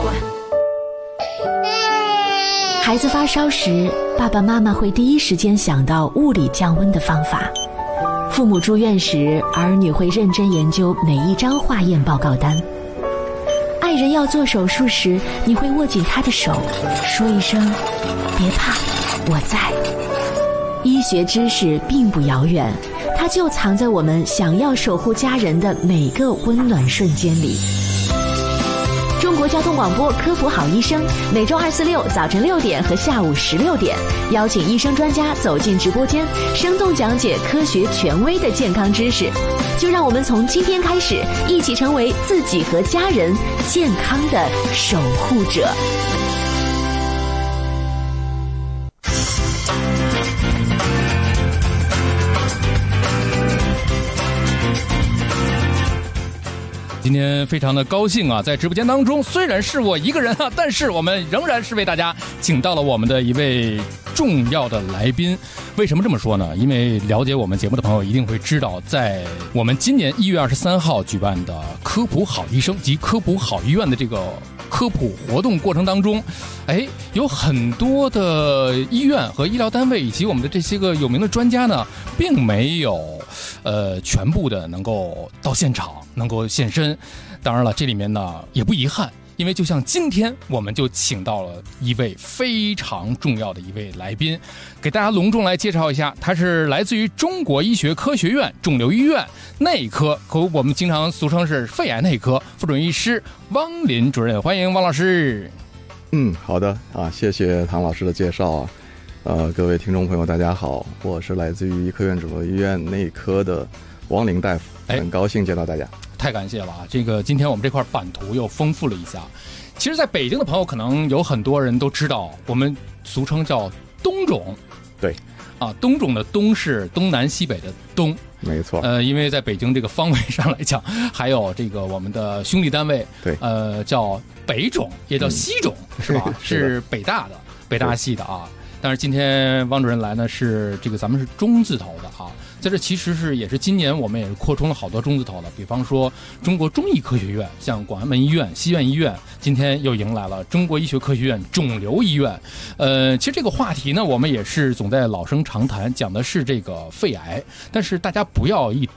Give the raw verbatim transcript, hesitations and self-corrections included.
滚。孩子发烧时，爸爸妈妈会第一时间想到物理降温的方法。父母住院时，儿女会认真研究每一张化验报告单。爱人要做手术时，你会握紧他的手，说一声别怕，我在。医学知识并不遥远，它就藏在我们想要守护家人的每个温暖瞬间里。中国交通广播科普好医生，每周二、四、六早晨六点和下午十六点，邀请医生专家走进直播间，生动讲解科学权威的健康知识。就让我们从今天开始，一起成为自己和家人健康的守护者。 今天非常的高兴啊，在直播间当中，虽然是我一个人啊，但是我们仍然是为大家请到了我们的一位重要的来宾。为什么这么说呢？因为了解我们节目的朋友一定会知道，在我们今年一月二十三号举办的科普好医生及科普好医院的这个科普活动过程当中，哎，有很多的医院和医疗单位以及我们的这些个有名的专家呢，并没有呃全部的能够到现场，能够现身。当然了，这里面呢也不遗憾，因为就像今天我们就请到了一位非常重要的一位来宾，给大家隆重来介绍一下，他是来自于中国医学科学院肿瘤医院内科，和我们经常俗称是肺癌内科副主任医师汪林主任。欢迎汪老师。 嗯，好的啊，谢谢唐老师的介绍啊。呃，各位听众朋友大家好，我是来自于医科院肿瘤医院内科的汪林大夫，很高兴见到大家。 太感谢了啊！这个今天我们这块版图又丰富了一下。其实在北京的朋友可能有很多人都知道，我们俗称叫东肿。 对啊，东肿的东是东南西北的东， 没错。 呃，因为在北京这个方位上来讲，还有这个我们的兄弟单位， 对， 呃，叫北肿，也叫西肿，嗯、是吧？是北大的，北大系的啊。但是今天汪主任来呢，是这个咱们是中字头的啊。在这其实是也是今年我们也是扩充了好多中字头的，比方说中国中医科学院，像广安门医院、西院医院，今天又迎来了中国医学科学院肿瘤医院。呃，其实这个话题呢，我们也是总在老生常谈，讲的是这个肺癌，但是大家不要一